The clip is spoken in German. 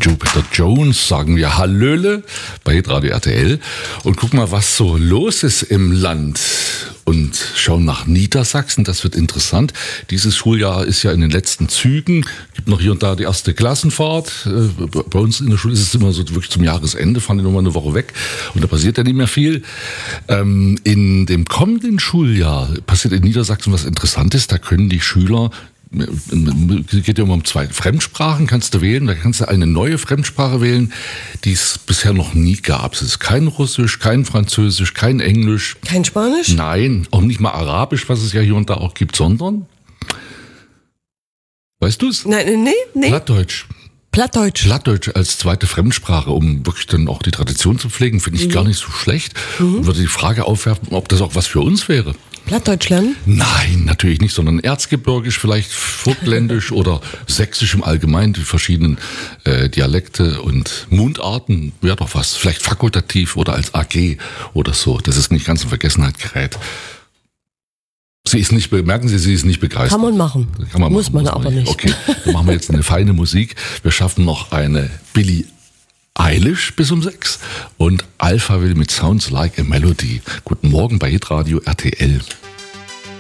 Jupiter Jones sagen wir Hallöle bei Hitradio RTL und gucken mal, was so los ist im Land und schauen nach Niedersachsen. Das wird interessant. Dieses Schuljahr ist ja in den letzten Zügen. Gibt noch hier und da die erste Klassenfahrt. Bei uns in der Schule ist es immer so wirklich zum Jahresende, fahren die nochmal eine Woche weg und da passiert ja nicht mehr viel. In dem kommenden Schuljahr passiert in Niedersachsen was Interessantes. Da können die Schüler, es geht ja immer um 2 Fremdsprachen, kannst du wählen. Da kannst du eine neue Fremdsprache wählen, die es bisher noch nie gab. Es ist kein Russisch, kein Französisch, kein Englisch. Kein Spanisch? Nein, auch nicht mal Arabisch, was es ja hier und da auch gibt, sondern, weißt du es? Nein. Plattdeutsch. Plattdeutsch als zweite Fremdsprache, um wirklich dann auch die Tradition zu pflegen, finde ich gar nicht so schlecht. Und würde die Frage aufwerfen, ob das auch was für uns wäre. Plattdeutsch lernen? Nein, natürlich nicht, sondern erzgebirgisch, vielleicht vogtländisch oder sächsisch im Allgemeinen, die verschiedenen Dialekte und Mundarten, wäre doch was. Vielleicht fakultativ oder als AG oder so, dass es nicht ganz in Vergessenheit gerät. Merken Sie, sie ist nicht begeistert. Kann man machen. Muss man aber nicht. Okay, dann machen wir jetzt eine feine Musik. Wir schaffen noch eine Billie Eilish bis um 6 und Alphaville mit Sounds Like a Melody. Guten Morgen bei Hitradio RTL.